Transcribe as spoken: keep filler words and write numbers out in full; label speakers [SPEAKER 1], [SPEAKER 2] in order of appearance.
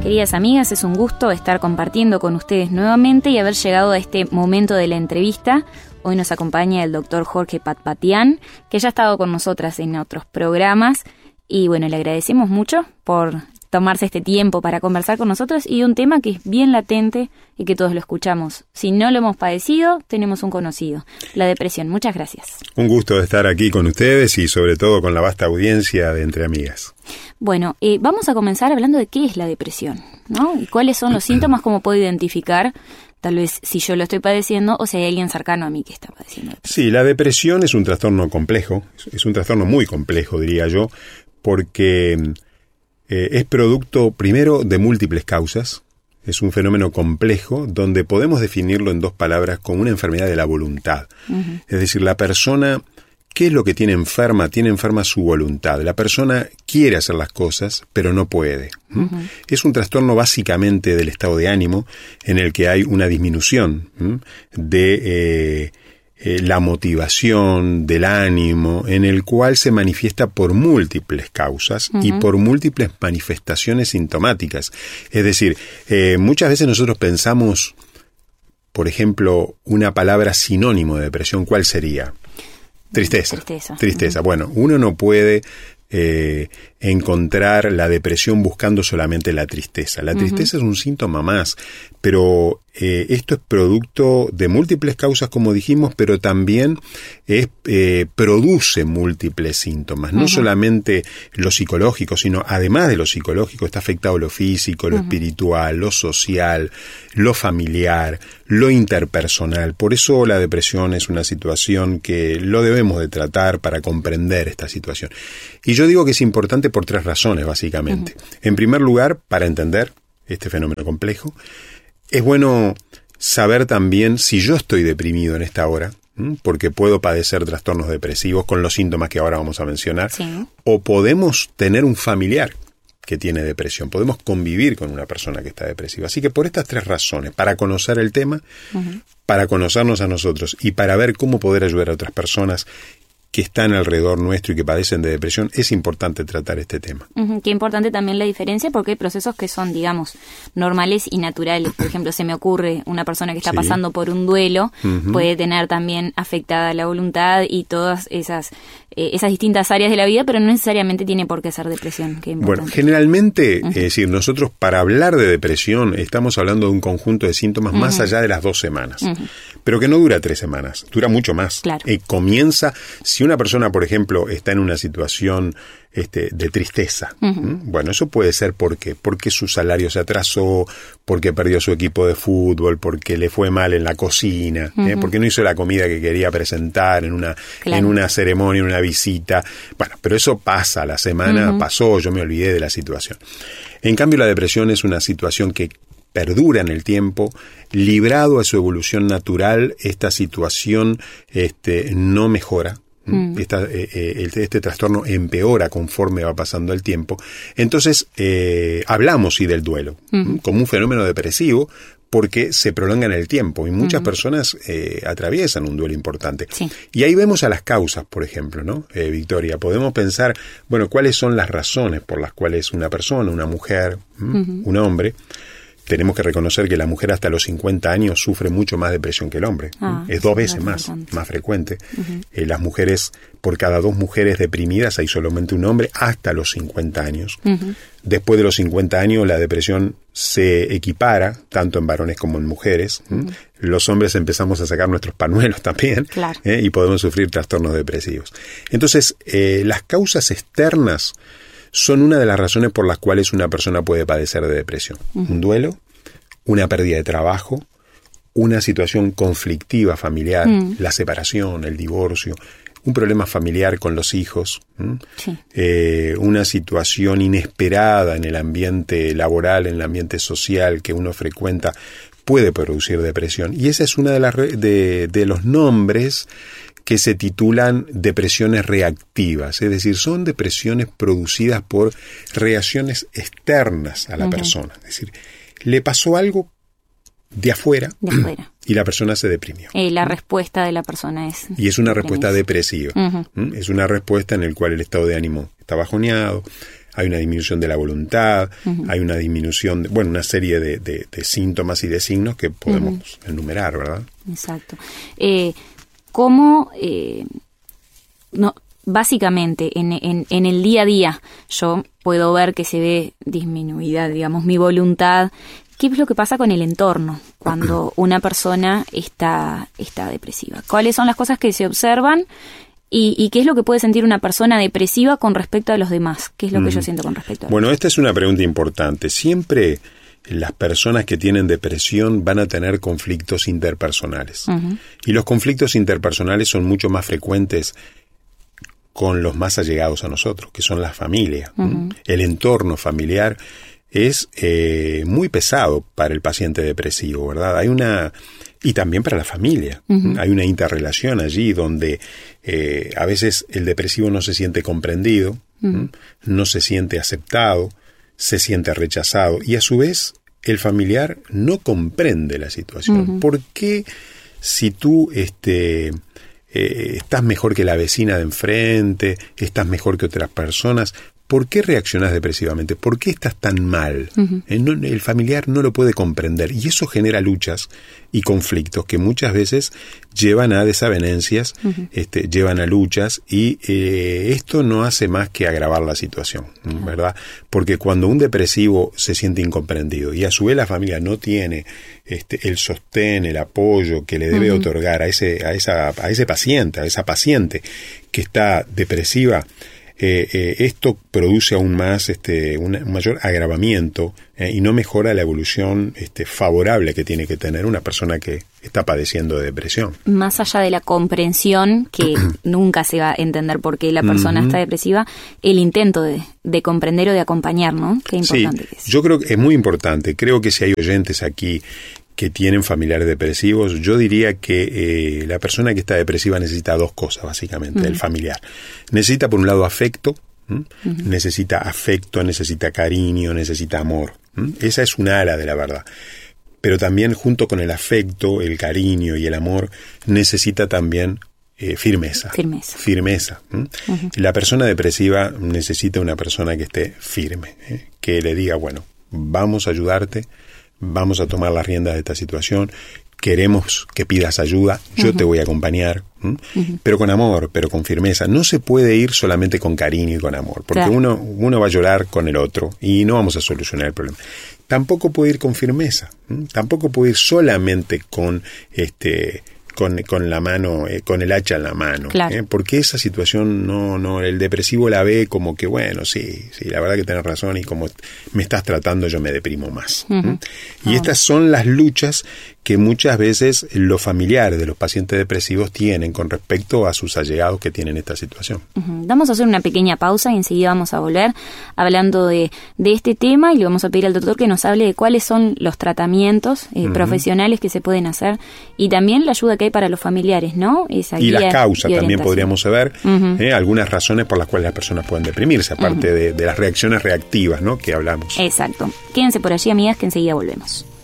[SPEAKER 1] Queridas amigas, es un gusto estar compartiendo con ustedes nuevamente y haber llegado a este momento de la entrevista. Hoy nos acompaña el doctor Jorge Patpatian, que ya ha estado con nosotras en otros programas. Y bueno, le agradecemos mucho por tomarse este tiempo para conversar con nosotros y un tema que es bien latente y que todos lo escuchamos. Si no lo hemos padecido, tenemos un conocido, la depresión. Muchas gracias.
[SPEAKER 2] Un gusto estar aquí con ustedes y sobre todo con la vasta audiencia de Entre Amigas.
[SPEAKER 1] Bueno, eh, vamos a comenzar hablando de qué es la depresión, ¿no? Y cuáles son los síntomas, cómo puedo identificar, tal vez si yo lo estoy padeciendo o si hay alguien cercano a mí que está padeciendo depresión.
[SPEAKER 2] Sí, la depresión es un trastorno complejo, es un trastorno muy complejo, diría yo, porque eh, es producto, primero, de múltiples causas. Es un fenómeno complejo donde podemos definirlo en dos palabras como una enfermedad de la voluntad. Uh-huh. Es decir, la persona, ¿qué es lo que tiene enferma? Tiene enferma su voluntad. La persona quiere hacer las cosas, pero no puede. ¿Mm? Uh-huh. Es un trastorno básicamente del estado de ánimo en el que hay una disminución ¿m? de eh, eh, la motivación, del ánimo, en el cual se manifiesta por múltiples causas uh-huh. y por múltiples manifestaciones sintomáticas. Es decir, eh, muchas veces nosotros pensamos, por ejemplo, una palabra sinónimo de depresión, ¿cuál sería? Tristeza. Tristeza. Tristeza. Uh-huh. Bueno, uno no puede eh, encontrar la depresión buscando solamente la tristeza. La tristeza uh-huh. es un síntoma más, pero eh, esto es producto de múltiples causas, como dijimos, pero también es, eh, produce múltiples síntomas. No uh-huh. solamente lo psicológico, sino además de lo psicológico está afectado lo físico, lo uh-huh. espiritual, lo social, lo familiar, lo interpersonal. Por eso la depresión es una situación que lo debemos de tratar para comprender esta situación. Y yo digo que es importante por tres razones, básicamente. Uh-huh. En primer lugar, para entender este fenómeno complejo, es bueno saber también si yo estoy deprimido en esta hora, ¿m? Porque puedo padecer trastornos depresivos con los síntomas que ahora vamos a mencionar, sí. o podemos tener un familiar que tiene depresión, podemos convivir con una persona que está depresiva. Así que por estas tres razones, para conocer el tema, uh-huh. para conocernos a nosotros y para ver cómo poder ayudar a otras personas que están alrededor nuestro y que padecen de depresión, es importante tratar este tema.
[SPEAKER 1] Uh-huh. Qué importante también la diferencia, porque hay procesos que son, digamos, normales y naturales. Por ejemplo, se me ocurre una persona que está sí. pasando por un duelo, uh-huh. puede tener también afectada la voluntad y todas esas eh, esas distintas áreas de la vida, pero no necesariamente tiene por qué ser depresión. Qué importante.
[SPEAKER 2] Bueno, generalmente, uh-huh. es decir, nosotros para hablar de depresión estamos hablando de un conjunto de síntomas uh-huh. más allá de las dos semanas, uh-huh. pero que no dura tres semanas, dura mucho más.
[SPEAKER 1] Claro.
[SPEAKER 2] Eh, comienza, si una persona, por ejemplo, está en una situación este, de tristeza, uh-huh. ¿m? Bueno, eso puede ser ¿por qué? Porque su salario se atrasó, porque perdió su equipo de fútbol, porque le fue mal en la cocina, uh-huh. ¿eh? porque no hizo la comida que quería presentar en una, claro. en una ceremonia, en una visita. Bueno, pero eso pasa, la semana uh-huh. pasó, yo me olvidé de la situación. En cambio, la depresión es una situación que perdura en el tiempo, librado a su evolución natural, esta situación este, no mejora. Mm. Esta, eh, eh, este, este trastorno empeora conforme va pasando el tiempo. Entonces, eh, hablamos sí del duelo, mm. como un fenómeno depresivo, porque se prolonga en el tiempo y muchas mm. personas eh, atraviesan un duelo importante.
[SPEAKER 1] Sí.
[SPEAKER 2] Y ahí vemos a las causas, por ejemplo, ¿no? Eh, Victoria, podemos pensar, bueno, ¿cuáles son las razones por las cuales una persona, una mujer, mm-hmm. un hombre? Tenemos que reconocer que la mujer hasta los cincuenta años sufre mucho más depresión que el hombre. Ah, es dos veces más, más frecuente. Uh-huh. Eh, las mujeres, por cada dos mujeres deprimidas hay solamente un hombre hasta los cincuenta años. Uh-huh. Después de los cincuenta años la depresión se equipara, tanto en varones como en mujeres. Uh-huh. Los hombres empezamos a sacar nuestros pañuelos también,
[SPEAKER 1] claro.
[SPEAKER 2] ¿eh? y podemos sufrir trastornos depresivos. Entonces, eh, las causas externas son una de las razones por las cuales una persona puede padecer de depresión. Uh-huh. Un duelo, una pérdida de trabajo, una situación conflictiva familiar, uh-huh. la separación, el divorcio, un problema familiar con los hijos,
[SPEAKER 1] sí.
[SPEAKER 2] eh, una situación inesperada en el ambiente laboral, en el ambiente social que uno frecuenta, puede producir depresión. Y esa es una de las de, de los nombres que se titulan depresiones reactivas, es decir, son depresiones producidas por reacciones externas a la uh-huh. persona. Es decir, le pasó algo de afuera,
[SPEAKER 1] de afuera.
[SPEAKER 2] y la persona se deprimió.
[SPEAKER 1] Eh, la respuesta de la persona es...
[SPEAKER 2] Y es una respuesta depresiva. Uh-huh. Es una respuesta en la cual el estado de ánimo está bajoneado, hay una disminución de la voluntad, uh-huh. hay una disminución, de, bueno, una serie de, de, de síntomas y de signos que podemos uh-huh. enumerar, ¿verdad?
[SPEAKER 1] Exacto. Eh, ¿Cómo, eh, no, básicamente, en, en, en el día a día, yo puedo ver que se ve disminuida, digamos, mi voluntad? ¿Qué es lo que pasa con el entorno cuando una persona está, está depresiva? ¿Cuáles son las cosas que se observan? ¿Y, y qué es lo que puede sentir una persona depresiva con respecto a los demás? ¿Qué es lo que mm. yo siento con respecto a los
[SPEAKER 2] Bueno,
[SPEAKER 1] demás?
[SPEAKER 2] esta es una pregunta importante. Siempre las personas que tienen depresión van a tener conflictos interpersonales. Uh-huh. Y los conflictos interpersonales son mucho más frecuentes con los más allegados a nosotros, que son las familias. Uh-huh. El entorno familiar es eh, muy pesado para el paciente depresivo, ¿verdad? Hay una... Y también para la familia. Uh-huh. Hay una interrelación allí donde eh, a veces el depresivo no se siente comprendido, uh-huh. no se siente aceptado, se siente rechazado y a su vez el familiar no comprende la situación. Uh-huh. ¿Por qué si tú este, eh, estás mejor que la vecina de enfrente, estás mejor que otras personas, ¿por qué reaccionás depresivamente? ¿Por qué estás tan mal? Uh-huh. Eh, no, el familiar no lo puede comprender y eso genera luchas y conflictos que muchas veces llevan a desavenencias, uh-huh. este, llevan a luchas y eh, esto no hace más que agravar la situación, uh-huh. ¿verdad? Porque cuando un depresivo se siente incomprendido y a su vez la familia no tiene este, el sostén, el apoyo que le debe uh-huh. otorgar a ese, a, esa, a ese paciente, a esa paciente que está depresiva, Eh, eh, esto produce aún más este, un, un mayor agravamiento eh, y no mejora la evolución este, favorable que tiene que tener una persona que está padeciendo de depresión.
[SPEAKER 1] Más allá de la comprensión, que nunca se va a entender por qué la persona uh-huh. está depresiva, el intento de, de comprender o de acompañar, ¿no? Qué importante
[SPEAKER 2] sí,
[SPEAKER 1] que es.
[SPEAKER 2] Yo creo que es muy importante. Creo que si hay oyentes aquí que tienen familiares depresivos, yo diría que eh, la persona que está depresiva necesita dos cosas, básicamente, uh-huh. el familiar. Necesita, por un lado, afecto, uh-huh. necesita afecto, necesita cariño, necesita amor. ¿m? Esa es un ala de la verdad. Pero también, junto con el afecto, el cariño y el amor, necesita también eh, firmeza.
[SPEAKER 1] Firmeza.
[SPEAKER 2] Firmeza. Uh-huh. La persona depresiva necesita una persona que esté firme, ¿eh? que le diga, bueno, vamos a ayudarte, vamos a tomar las riendas de esta situación, queremos que pidas ayuda, yo uh-huh. te voy a acompañar, uh-huh. pero con amor, pero con firmeza. No se puede ir solamente con cariño y con amor, porque claro. uno, uno va a llorar con el otro y no vamos a solucionar el problema. Tampoco puede ir con firmeza, ¿eh? tampoco puede ir solamente con este... Con, con la mano, eh, con el hacha en la mano,
[SPEAKER 1] claro.
[SPEAKER 2] ¿eh? porque esa situación no, no, el depresivo la ve como que bueno, sí, sí, la verdad que tenés razón y como me estás tratando yo me deprimo más. Uh-huh. ¿eh? Y oh. estas son las luchas que muchas veces los familiares de los pacientes depresivos tienen con respecto a sus allegados que tienen esta situación.
[SPEAKER 1] Uh-huh. Vamos a hacer una pequeña pausa y enseguida vamos a volver hablando de, de este tema y le vamos a pedir al doctor que nos hable de cuáles son los tratamientos eh, uh-huh. profesionales que se pueden hacer y también la ayuda que hay para los familiares, ¿no? Esa
[SPEAKER 2] y las causas también podríamos saber, uh-huh. eh, algunas razones por las cuales las personas pueden deprimirse, aparte uh-huh. de, de las reacciones reactivas, ¿no? que hablamos.
[SPEAKER 1] Exacto. Quédense por allí, amigas, que enseguida volvemos.